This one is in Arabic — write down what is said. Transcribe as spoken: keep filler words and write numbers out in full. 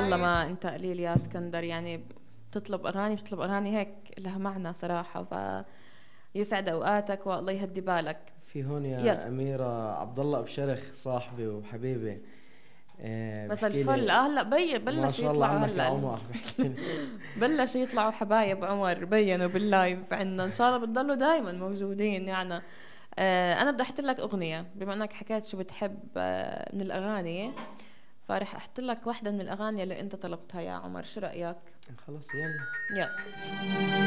والله ما انت قليل يا اسكندر، يعني بتطلب اغاني بتطلب اغاني هيك لها معنى صراحة، ف يسعد اوقاتك والله يهدي بالك. في هون يلا. يا أميرة عبد الله بشرخ صاحبي وحبيبي، آه، بس بحكي الفل، لي اه هلا بي ما بلش شاء الله يطلعوا عنك يا هلا ال- عمر. بحكي لي بلش يطلعوا حبايب عمر، بينوا باللايف عنا ان شاء الله بتضلوا دايما موجودين يعني. آه انا بدي احط لك اغنية بما انك حكيت شو بتحب آه من الاغاني، فرح احط لك واحدة من الاغاني اللي انت طلبتها يا عمر، شو رأيك؟ خلص يلا. يلا.